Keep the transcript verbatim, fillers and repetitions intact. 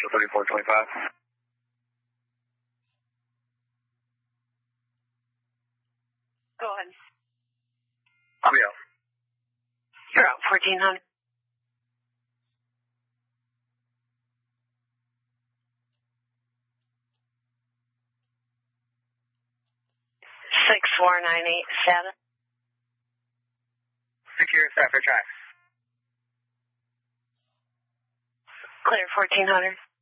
Delta thirty-four twenty-five. Go ahead. I'll be out. You're out fourteen hundred. Six four nine eight seven. Secure Sapphire track. Clear fourteen hundred.